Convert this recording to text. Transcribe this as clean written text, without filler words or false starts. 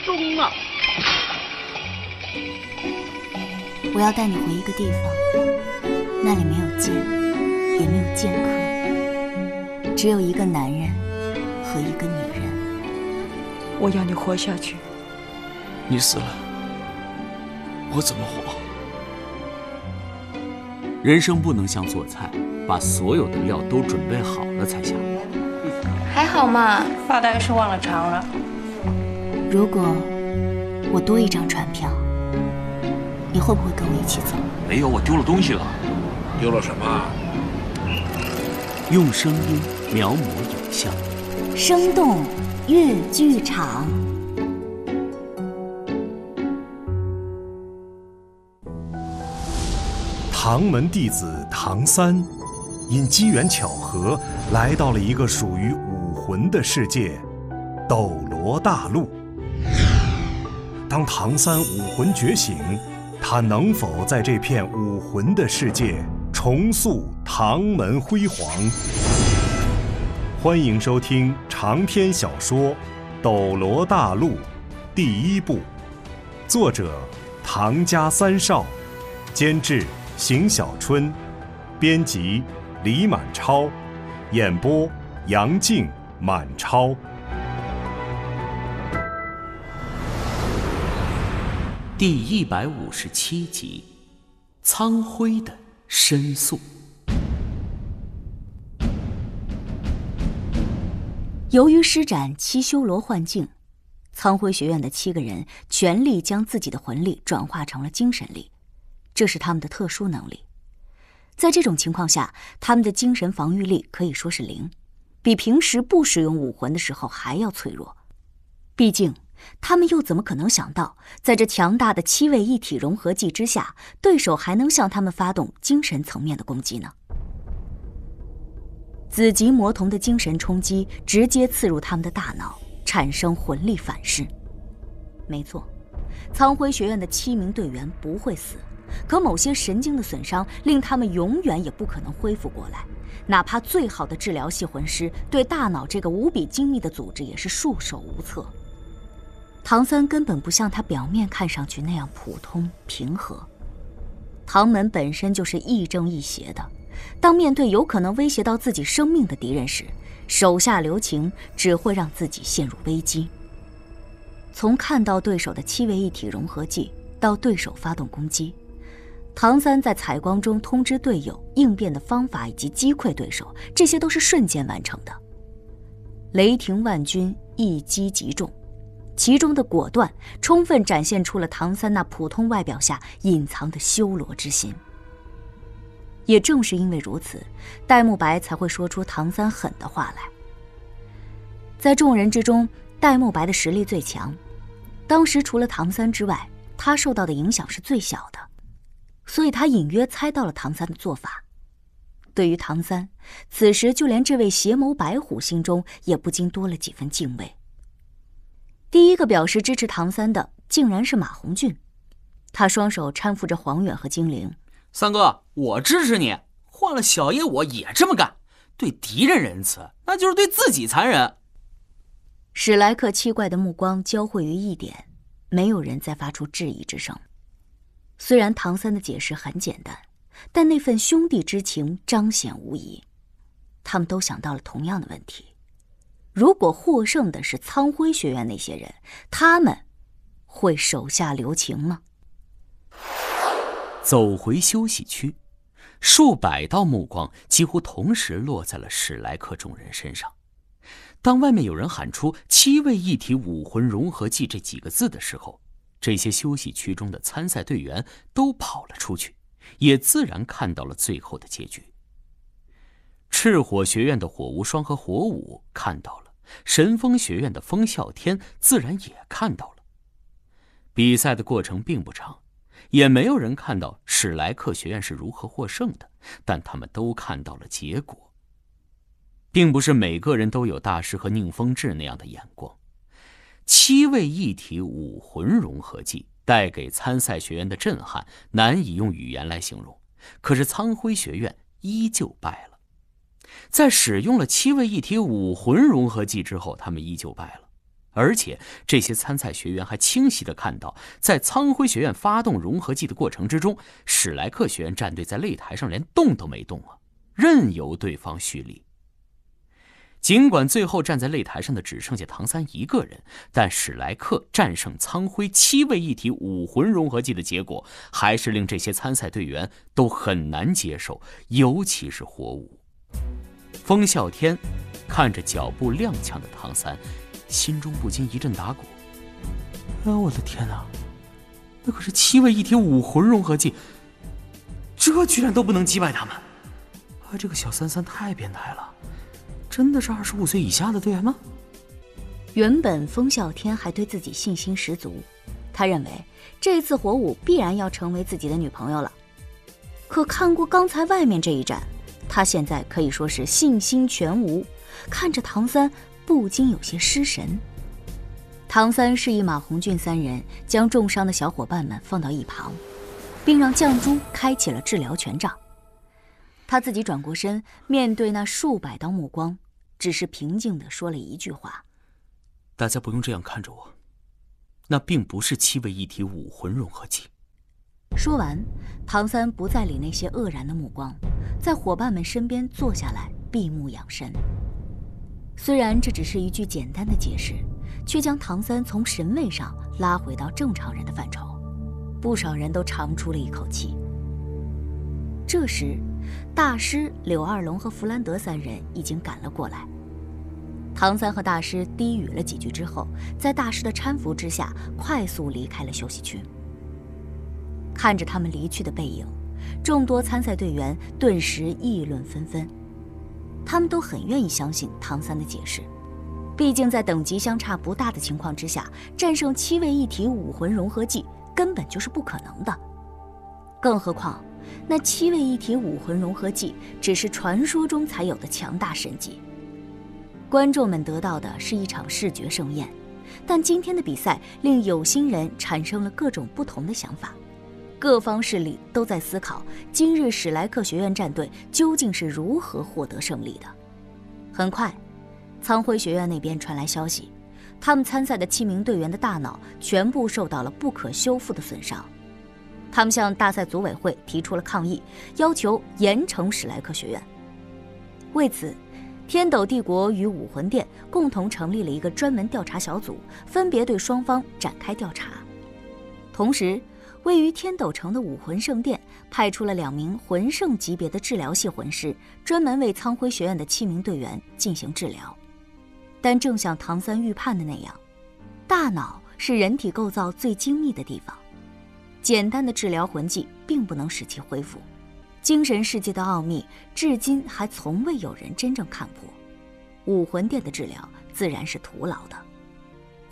中啊！ 我要带你回一个地方，那里没有剑，也没有剑客，只有一个男人和一个女人。 我要你活下去。 你死了，我怎么活？ 人生不能像做菜，把所有的料都准备好了才下锅。 还好嘛， 发呆是忘了尝了。 如果我多一张船票，你会不会跟我一起走？ 没有，我丢了东西了。 丢了什么？ 用声音描摹影像， 生动粤剧场。 唐门弟子唐三，因机缘巧合来到了一个属于武魂的世界——斗罗大陆。当唐三武魂觉醒，他能否在这片武魂的世界重塑唐门辉煌？欢迎收听长篇小说《斗罗大陆》第一部，作者唐家三少，监制邢小春，编辑李满超，演播杨静、满超。 第157集，苍辉的申诉。 由于施展七修罗幻境，苍辉学院的7个人全力将自己的魂力转化成了精神力，这是他们的特殊能力。在这种情况下，他们的精神防御力可以说是0，比平时不使用武魂的时候还要脆弱。毕竟他们又怎么可能想到，在这强大的7位一体融合技之下，对手还能向他们发动精神层面的攻击呢？紫极魔瞳的精神冲击直接刺入他们的大脑，产生魂力反噬。没错，苍辉学院的7名队员不会死，可某些神经的损伤令他们永远也不可能恢复过来，哪怕最好的治疗系魂师对大脑这个无比精密的组织也是束手无策。唐三根本不像他表面看上去那样普通平和，唐门本身就是亦正亦邪的，当面对有可能威胁到自己生命的敌人时，手下留情只会让自己陷入危机。从看到对手的7位一体融合技到对手发动攻击，唐三在采光中通知队友应变的方法以及击溃对手，这些都是瞬间完成的。雷霆万钧，一击即中，其中的果断充分展现出了唐三那普通外表下隐藏的修罗之心。也正是因为如此，戴沐白才会说出唐三狠的话来。在众人之中，戴沐白的实力最强，当时除了唐三之外，他受到的影响是最小的，所以他隐约猜到了唐三的做法。对于唐三，此时就连这位邪眸白虎心中也不禁多了几分敬畏。第一个表示支持唐三的竟然是马红俊，他双手搀扶着黄远和精灵。 三哥，我支持你，换了小爷我也这么干，对敌人仁慈，那就是对自己残忍。 史莱克7怪的目光交汇于一点，没有人再发出质疑之声。虽然唐三的解释很简单，但那份兄弟之情彰显无疑。他们都想到了同样的问题，如果获胜的是苍辉学院那些人，他们会手下留情吗？ 走回休息区，数百道目光几乎同时落在了史莱克众人身上。当外面有人喊出7位一体武魂融合技这几个字的时候，这些休息区中的参赛队员都跑了出去，也自然看到了最后的结局。赤火学院的火无双和火舞看到了，神风学院的风啸天自然也看到了。比赛的过程并不长，也没有人看到史莱克学院是如何获胜的，但他们都看到了结果。并不是每个人都有大师和宁风致那样的眼光。7位一体武魂融合技带给参赛学员的震撼难以用语言来形容，可是苍辉学院依旧败了。在使用了7位一体武魂融合技之后，他们依旧败了。 而且这些参赛学员还清晰地看到，在苍辉学院发动融合技的过程之中，史莱克学院战队在擂台上连动都没动啊，任由对方蓄力。尽管最后站在擂台上的只剩下唐三一个人，但史莱克战胜苍辉7位一体武魂融合技的结果，还是令这些参赛队员都很难接受，尤其是火舞。风啸天看着脚步踉跄的唐三，心中不禁一阵打鼓。我的天哪，那可是7位一体武魂融合技，这居然都不能击败他们！这个小33太变态了，真的是25岁以下的队员吗？ 原本风啸天还对自己信心十足，他认为这次火舞必然要成为自己的女朋友了。可看过刚才外面这一战，他现在可以说是信心全无，看着唐三不禁有些失神。唐三示意马红俊3人将重伤的小伙伴们放到一旁，并让绛珠开启了治疗权杖。他自己转过身，面对那数百道目光，只是平静地说了一句话： 大家不用这样看着我，那并不是7位一体武魂融合技。 说完，唐三不再理那些愕然的目光，在伙伴们身边坐下来，闭目养神。虽然这只是一句简单的解释，却将唐三从神位上拉回到正常人的范畴，不少人都长出了一口气。这时，大师、柳二龙和弗兰德3人已经赶了过来。唐三和大师低语了几句之后，在大师的搀扶之下，快速离开了休息区。看着他们离去的背影，众多参赛队员顿时议论纷纷。他们都很愿意相信唐三的解释，毕竟在等级相差不大的情况之下，战胜7位一体武魂融合技根本就是不可能的。更何况，那7位一体武魂融合技只是传说中才有的强大神技。观众们得到的是一场视觉盛宴，但今天的比赛令有心人产生了各种不同的想法。各方势力都在思考今日史莱克学院战队究竟是如何获得胜利的。很快，苍辉学院那边传来消息，他们参赛的7名队员的大脑全部受到了不可修复的损伤。他们向大赛组委会提出了抗议，要求严惩史莱克学院。为此，天斗帝国与武魂殿共同成立了一个专门调查小组，分别对双方展开调查。同时，位于天斗城的武魂圣殿派出了2名魂圣级别的治疗系魂师，专门为苍辉学院的7名队员进行治疗。但正像唐三预判的那样，大脑是人体构造最精密的地方，简单的治疗魂技并不能使其恢复。精神世界的奥秘至今还从未有人真正看破，武魂殿的治疗自然是徒劳的。